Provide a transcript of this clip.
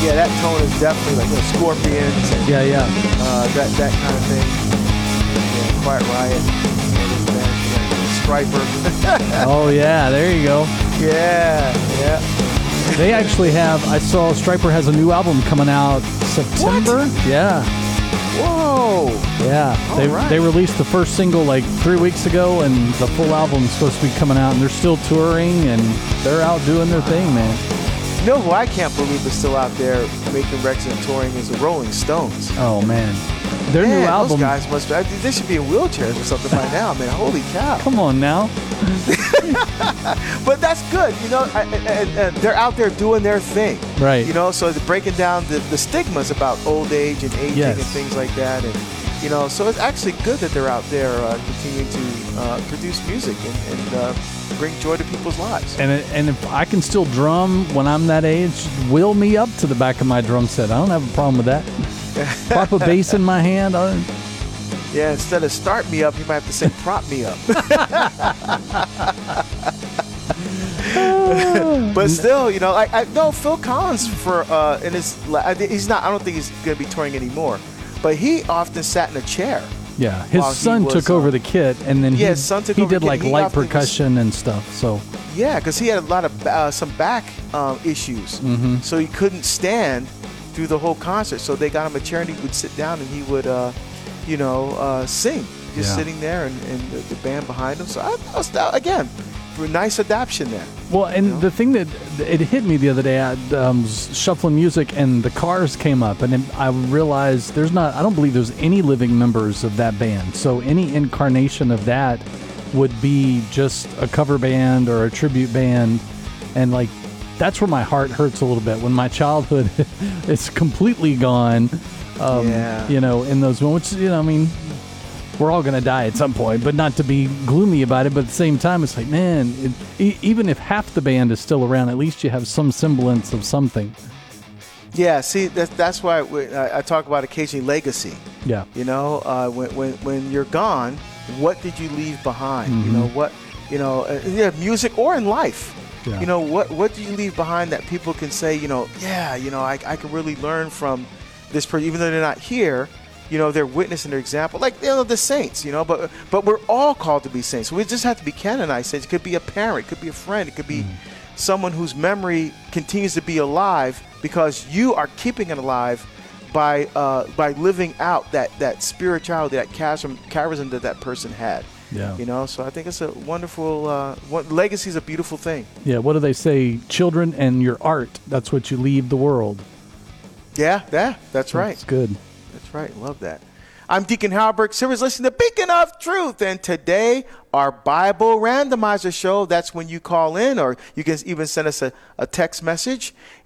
Yeah, that tone is definitely like Scorpions and Yeah. that kind of thing. Yeah, Quiet Riot, Striper. Oh yeah, there you go. Yeah. They actually have. I saw Striper has a new album coming out September. What? Yeah. Whoa. Yeah, they released the first single like 3 weeks ago, and the full album's supposed to be coming out, and they're still touring, and they're out doing their thing, man. You know who I can't believe is still out there making records and touring is the Rolling Stones. Oh man, their Man, new album. Those guys must be, they should be in wheelchairs or something by now, man. Holy cow. Come on now. But that's good, and they're out there doing their thing. Right. So they're breaking down the stigmas about old age and aging Yes. and things like that. And, so it's actually good that they're out there continuing to produce music and bring joy to people's lives. And if I can still drum when I'm that age, wheel me up to the back of my drum set. I don't have a problem with that. Pop a bass in my hand. Yeah, instead of start me up, you might have to say prop me up. But still, I know Phil Collins he's not. I don't think he's going to be touring anymore. But he often sat in a chair. Yeah, his son took over the kit, and then his son took over did the like kit. He light often percussion and stuff. So yeah, because he had a lot of some back issues, so he couldn't stand through the whole concert. So they got him a chair, and he would sit down, and he would, sing, just sitting there, and the band behind him. So again, a nice adaptation there. Well, and the thing that it hit me the other day, I was shuffling music, and the Cars came up, and I realized I don't believe there's any living members of that band. So any incarnation of that would be just a cover band or a tribute band, and like that's where my heart hurts a little bit when my childhood is completely gone. In those moments, we're all going to die at some point, but not to be gloomy about it. But at the same time, it's like, man, even if half the band is still around, at least you have some semblance of something. Yeah, see, that's why I talk about occasionally legacy. Yeah. When you're gone, what did you leave behind? Music or in life. Yeah. What do you leave behind that people can say, I can really learn from this person, even though they're not here. They're witnessing their example, like the saints. But we're all called to be saints. We just have to be canonized saints. It could be a parent, it could be a friend, it could be someone whose memory continues to be alive because you are keeping it alive by living out that spirituality, that charism that person had. Yeah. So I think it's a wonderful. Legacy is a beautiful thing. Yeah. What do they say? Children and your art. That's what you leave the world. Yeah. That's right. That's good. That's right. Love that. I'm Deacon Halberg. Sirius listening to Beacon of Truth. And today, our Bible Randomizer show. That's when you call in, or you can even send us a text message.